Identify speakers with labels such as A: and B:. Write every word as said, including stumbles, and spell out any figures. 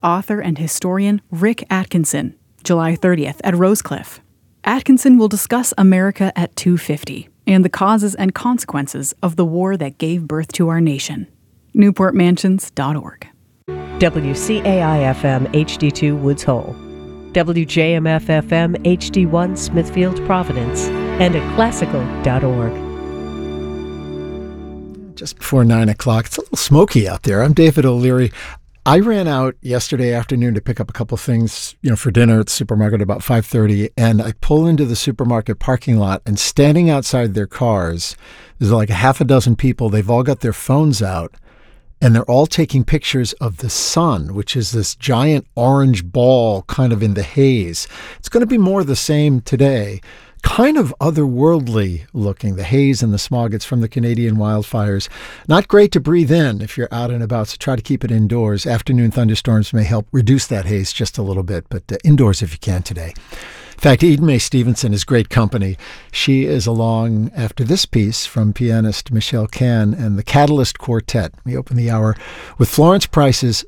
A: author and historian Rick Atkinson, July thirtieth at Rosecliff. Atkinson will discuss America at two fifty and the causes and consequences of the war that gave birth to our nation. newport mansions dot org.
B: W C A I F M H D two Woods Hole, W J M F F M H D one Smithfield Providence, and at classical dot org.
C: Just before nine o'clock. It's a little smoky out there. I'm David O'Leary. I ran out yesterday afternoon to pick up a couple things, you know, for dinner at the supermarket about five thirty, and I pull into the supermarket parking lot, and standing outside their cars, there's like a half a dozen people. They've all got their phones out, and they're all taking pictures of the sun, which is this giant orange ball kind of in the haze. It's going to be more of the same today. Kind of otherworldly looking, the haze and the smog. It's from the Canadian wildfires. Not great to breathe in if you're out and about, so try to keep it indoors. Afternoon thunderstorms may help reduce that haze just a little bit, but uh, indoors if you can today. In fact, Eden Mae Stevenson is great company. She is along after this piece from pianist Michelle Cann and the Catalyst Quartet. We open the hour with Florence Price's